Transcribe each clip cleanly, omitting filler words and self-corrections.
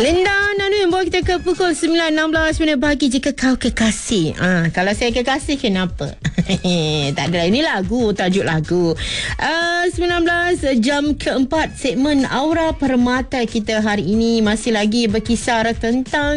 Linda Nanu bawa kita ke pukul 9.16 minit pagi. Jika kau kekasih, kalau saya kekasih, kenapa? Tak ada. Ini lagu, tajuk lagu. 19 jam keempat, segmen Aura Permata kita hari ini masih lagi berkisar tentang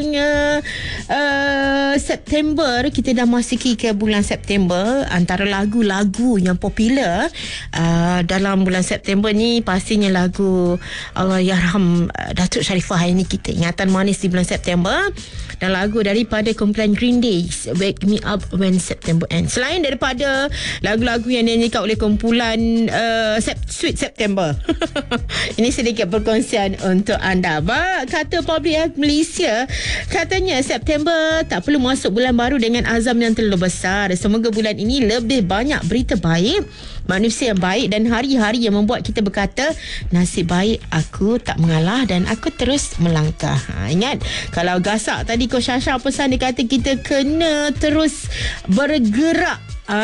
September. Kita dah masuki ke bulan September. Antara lagu-lagu yang popular dalam bulan September ni pastinya lagu Allahyarham Datuk Sharifah ini kita. Ingatan Manis di bulan September, dan lagu daripada kumpulan Green Day, Wake Me Up When September Ends. Selain daripada lagu-lagu yang dinyanyikan oleh kumpulan Sweet September. Ini sedikit perkongsian untuk anda. Kata Public Health Malaysia, katanya September tak perlu masuk bulan baru dengan azam yang terlalu besar. Semoga bulan ini lebih banyak berita baik, manusia yang baik, dan hari-hari yang membuat kita berkata, nasib baik aku tak mengalah dan aku terus melangkah. Ingat, kalau gasak tadi Ko Syasha pesan, dia kata kita kena terus bergerak.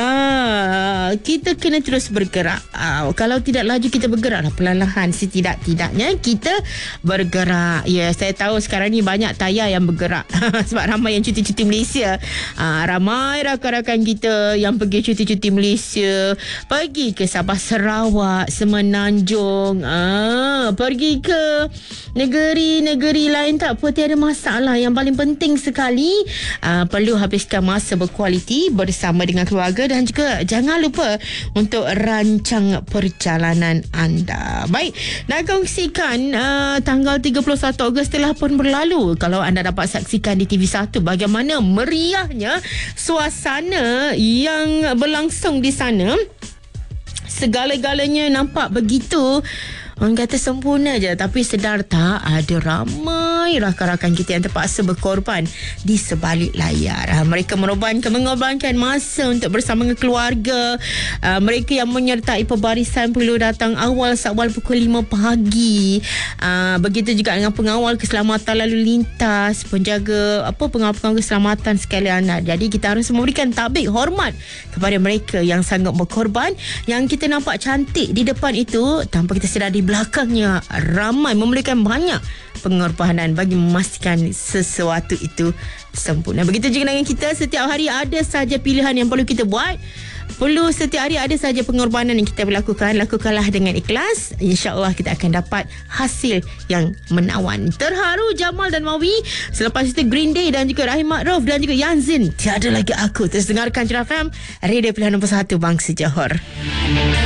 Kita kena terus bergerak. Kalau tidak laju, kita bergeraklah perlahan-lahan. Setidak-tidaknya kita bergerak. Ya, saya tahu sekarang ni banyak tayar yang bergerak sebab ramai yang cuti-cuti Malaysia. Ramai rakan-rakan kita yang pergi cuti-cuti Malaysia, pergi ke Sabah Sarawak, Semenanjung, pergi ke negeri-negeri lain. Tak apa, tiada masalah. Yang paling penting sekali, perlu habiskan masa berkualiti bersama dengan keluarga, dan juga jangan lupa untuk rancang perjalanan anda. Baik, nak kongsikan tanggal 31 Ogos telah pun berlalu. Kalau anda dapat saksikan di TV1 bagaimana meriahnya suasana yang berlangsung di sana, segala-galanya nampak begitu, orang kata sempurna je. Tapi sedar tak, ada ramai rakan-rakan kita yang terpaksa berkorban di sebalik layar. Mereka mengorbankan masa untuk bersama dengan keluarga. Mereka yang menyertai pembarisan perlu datang awal pukul 5 pagi. Begitu juga dengan pengawal keselamatan lalu lintas, penjaga pengawal keselamatan sekalian. Jadi kita harus memberikan tabik hormat kepada mereka yang sanggup berkorban. Yang kita nampak cantik di depan itu, tanpa kita sedar di belakangnya ramai memerlukan banyak pengorbanan bagi memastikan sesuatu itu sempurna. Begitu juga dengan kita, setiap hari ada saja pilihan yang perlu kita buat. Setiap hari ada saja pengorbanan yang kita lakukan. Lakukanlah dengan ikhlas, InsyaAllah kita akan dapat hasil yang menawan. Terharu Jamal dan Mawi. Selepas itu Green Day dan juga Rahim Ma'ruf dan juga Yanzin, Tiada Lagi Aku. Terus dengarkan Jura FM, Radio Pilihan Nombor 1 Bangsa Johor.